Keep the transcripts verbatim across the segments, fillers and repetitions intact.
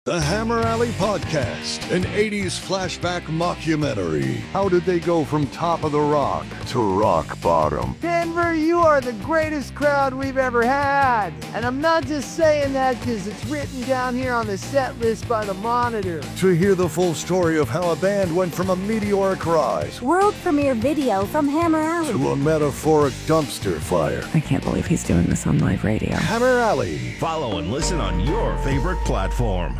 The Hammer Alley Podcast, an eighties flashback mockumentary. How did they go from top of the rock to rock bottom? Denver, you are the greatest crowd we've ever had. And I'm not just saying that because it's written down here on the set list by the Monitor. To hear the full story of how a band went from a meteoric rise, world premiere video from Hammer Alley, to a metaphoric dumpster fire. I can't believe he's doing this on live radio. Hammer Alley. Follow and listen on your favorite platform.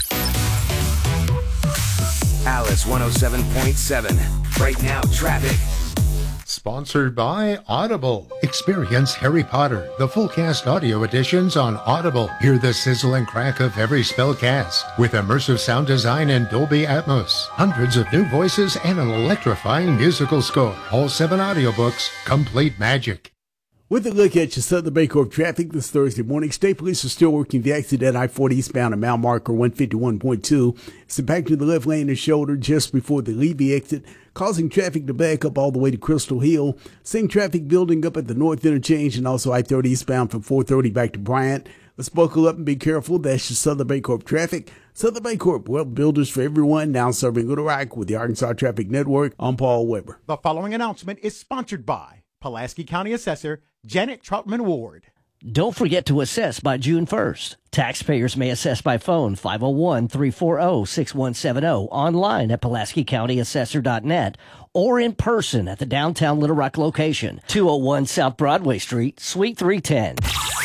Alice one oh seven point seven. Right now, traffic. Sponsored by Audible. Experience Harry Potter, the full cast audio editions on Audible. Hear the sizzle and crack of every spell cast with immersive sound design and Dolby Atmos. Hundreds of new voices and an electrifying musical score. All seven audiobooks, complete magic. With a look at your Southern Baycorp traffic this Thursday morning, state police are still working the exit at I forty eastbound at mile marker one fifty-one point two. It's impacting the left lane and shoulder just before the Levy exit, causing traffic to back up all the way to Crystal Hill. Seeing traffic building up at the north interchange and also I thirty eastbound from four thirty back to Bryant. Let's buckle up and be careful. That's your Southern Baycorp traffic. Southern Baycorp, well, builders for everyone, now serving Little Rock with the Arkansas Traffic Network. I'm Paul Weber. The following announcement is sponsored by Pulaski County Assessor Janet Troutman Ward. Don't forget to assess by June first. Taxpayers may assess by phone five oh one, three four oh, six one seven oh, online at Pulaski County Assessor dot net, or in person at the downtown Little Rock location, two oh one South Broadway Street, Suite three ten.